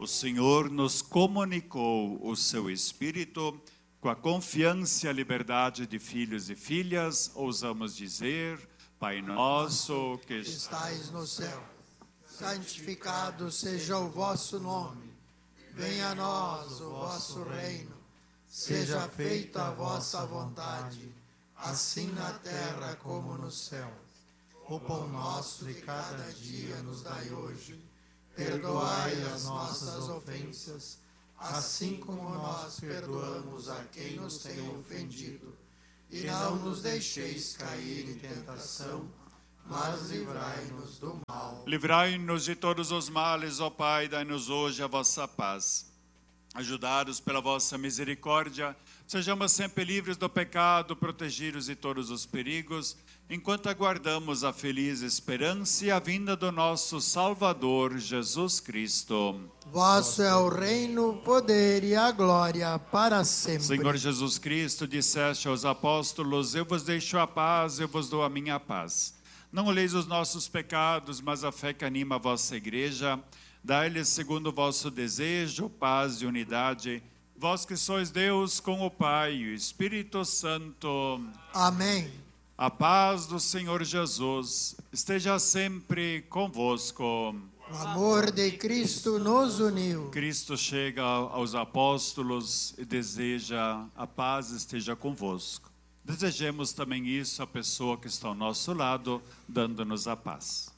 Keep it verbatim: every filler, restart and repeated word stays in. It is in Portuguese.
O Senhor nos comunicou o seu Espírito, com a confiança e a liberdade de filhos e filhas, ousamos dizer: Pai nosso que estais no céu, santificado seja o vosso nome. Venha a nós o vosso reino. Seja feita a vossa vontade, assim na terra como no céu. O pão nosso de cada dia nos dai hoje. Perdoai as nossas ofensas, assim como nós perdoamos a quem nos tem ofendido. E não nos deixeis cair em tentação, mas livrai-nos do mal. Livrai-nos de todos os males, ó Pai, dai-nos hoje a vossa paz. Ajudados pela vossa misericórdia, sejamos sempre livres do pecado, protegidos de todos os perigos, enquanto aguardamos a feliz esperança e a vinda do nosso Salvador, Jesus Cristo. Vosso é o reino, o poder e a glória para sempre. Senhor Jesus Cristo, disseste aos apóstolos: eu vos deixo a paz, eu vos dou a minha paz. Não olheis os nossos pecados, mas a fé que anima a vossa igreja. Dai-lhes, segundo o vosso desejo, paz e unidade. Vós que sois Deus com o Pai e o Espírito Santo. Amém. A paz do Senhor Jesus esteja sempre convosco. O amor de Cristo nos uniu. Cristo chega aos apóstolos e deseja: a paz esteja convosco. Desejemos também isso à pessoa que está ao nosso lado, dando-nos a paz.